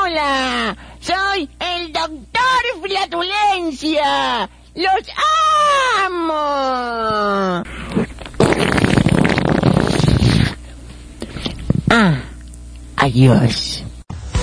Hola, soy el doctor Flatulencia. ¡Los amo! Adiós.